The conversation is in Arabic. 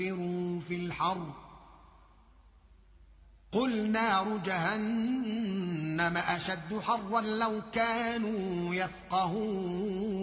في الحر قل نار جهنم أشد حرا لو كانوا يفقهون